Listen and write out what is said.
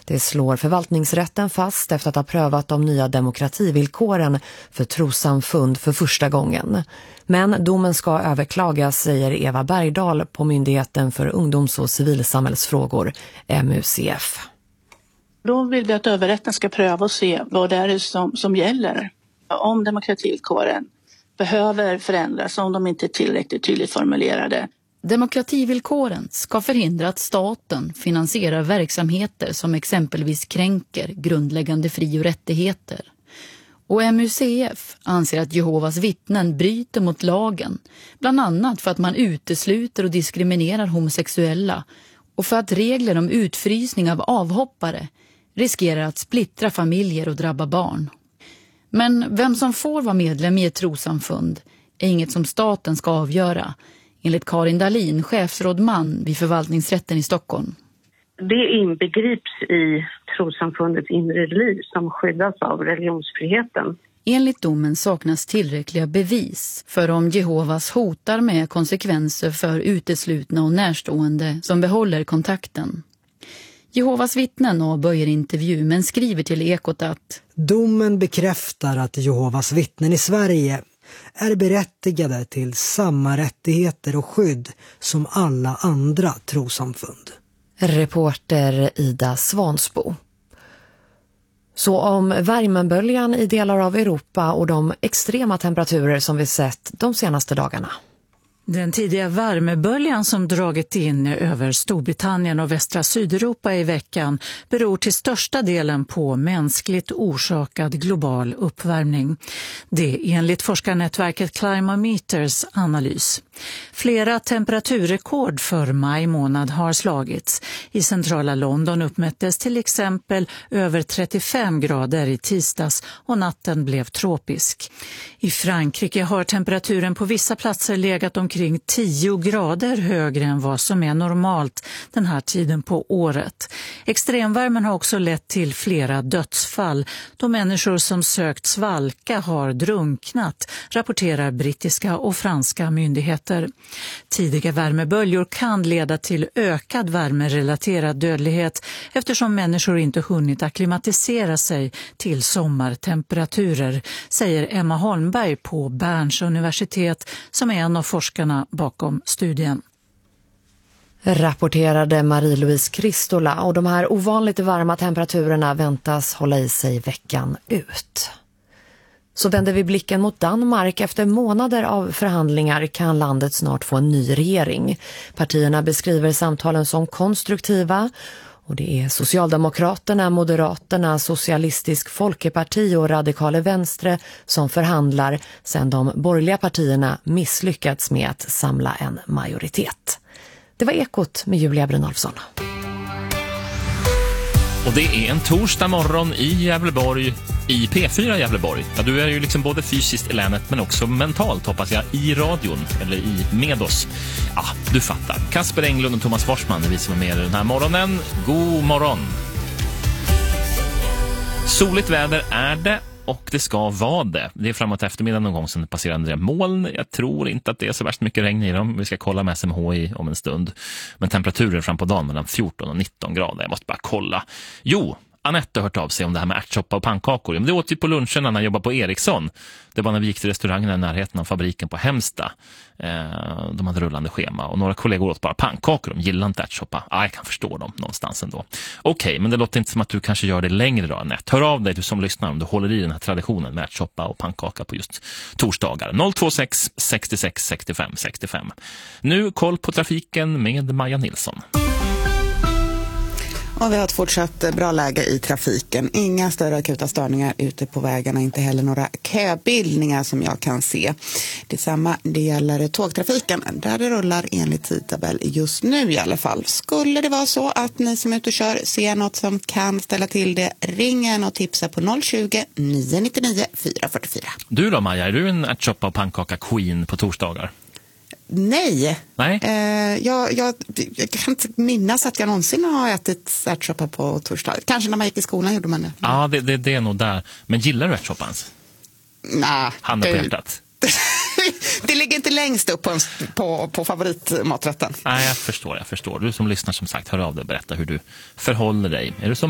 Det slår förvaltningsrätten fast efter att ha prövat de nya demokrativillkoren för trossamfund för första gången. Men domen ska överklagas, säger Eva Bergdahl på Myndigheten för ungdoms- och civilsamhällsfrågor, MUCF. Då vill vi att överrätten ska pröva och se vad det är som gäller. Om demokrativillkoren behöver förändras, om de inte är tillräckligt tydligt formulerade. Demokrativillkoren ska förhindra att staten finansierar verksamheter som exempelvis kränker grundläggande fri- och rättigheter. Och MUCF anser att Jehovas vittnen bryter mot lagen, bland annat för att man utesluter och diskriminerar homosexuella och för att regler om utfrysning av avhoppare riskerar att splittra familjer och drabba barn. Men vem som får vara medlem i ett trossamfund är inget som staten ska avgöra, enligt Karin Dahlin, chefsrådman vid förvaltningsrätten i Stockholm. Det inbegrips i trossamfundets inre liv som skyddas av religionsfriheten. Enligt domen saknas tillräckliga bevis för om Jehovas hotar med konsekvenser för uteslutna och närstående som behåller kontakten. Jehovas vittnen avböjer intervju men skriver till Ekot att domen bekräftar att Jehovas vittnen i Sverige är berättigade till samma rättigheter och skydd som alla andra trossamfund. Reporter Ida Svansbo. Så om värmeböljan i delar av Europa och de extrema temperaturer som vi sett de senaste dagarna. Den tidiga värmeböljan som dragit in över Storbritannien och västra Sydeuropa i veckan beror till största delen på mänskligt orsakad global uppvärmning. Det är enligt forskarnätverket Climometers analys. Flera temperaturrekord för maj månad har slagits. I centrala London uppmättes till exempel över 35 grader i tisdags och natten blev tropisk. I Frankrike har temperaturen på vissa platser legat omkring 10 grader högre än vad som är normalt den här tiden på året. Extremvärmen har också lett till flera dödsfall då människor som sökt svalka har drunknat, rapporterar brittiska och franska myndigheter. Tidiga värmeböljor kan leda till ökad värmerelaterad dödlighet eftersom människor inte hunnit akklimatisera sig till sommartemperaturer, säger Emma Holmberg på Berns universitet som är en av forskarna bakom studien. Rapporterade Marie-Louise Kristola, och de här ovanligt varma temperaturerna väntas hålla i sig veckan ut. Så vänder vi blicken mot Danmark. Efter månader av förhandlingar kan landet snart få en ny regering. Partierna beskriver samtalen som konstruktiva. Och det är Socialdemokraterna, Moderaterna, Socialistisk Folkeparti och Radikale Venstre som förhandlar sedan de borgerliga partierna misslyckats med att samla en majoritet. Det var Ekot med Julia Brynolfsson. Och det är en torsdag morgon i Gävleborg, i P4 Gävleborg. Ja, du är ju liksom både fysiskt i länet men också mentalt, hoppas jag, i radion eller med oss. Ja, du fattar. Kasper Englund och Thomas Forsman är vi som är med den här morgonen. God morgon! Soligt väder är det. Och det ska vara det. Det är framåt eftermiddagen någon gång som det passerar en del moln. Jag tror inte att det är så värst mycket regn i dem. Vi ska kolla med SMHI om en stund. Men temperaturen fram på dagen mellan 14 och 19 grader. Jag måste bara kolla. Jo, Anette har hört av sig om det här med ärtsoppa och pannkakor. Men det åt vi på lunchen när han jobbade på Ericsson. Det var när vi gick till restaurangen i närheten av fabriken på Hemsta. De hade rullande schema. Och några kollegor åt bara pannkakor. De gillar inte ärtsoppa. Jag kan förstå dem någonstans ändå. Okej, men det låter inte som att du kanske gör det längre då, Anette. Hör av dig, du som lyssnar, om du håller i den här traditionen med ärtsoppa och pannkaka på just torsdagar. 026 66 65 65. Nu koll på trafiken med Maja Nilsson. Och vi har ett fortsatt bra läge i trafiken. Inga större akuta störningar ute på vägarna, inte heller några köbildningar som jag kan se. Detsamma det gäller tågtrafiken, där det rullar enligt tidtabell just nu i alla fall. Skulle det vara så att ni som är ute och kör ser något som kan ställa till det, ring en och tipsa på 020 999 444. Du då, Maja, är du en ärtsoppa och pannkaka queen på torsdagar? Nej. Jag kan inte minnas att jag någonsin har ätit ärtsoppa på torsdag. Kanske när man gick i skolan gjorde man det. Ja, det är nog där. Men gillar du ärtsoppans? Nej. Handen på hjärtat. Det ligger inte längst upp på favoritmaträtten. Nej, jag förstår. Du som lyssnar som sagt, hör av dig och berätta hur du förhåller dig. Är du som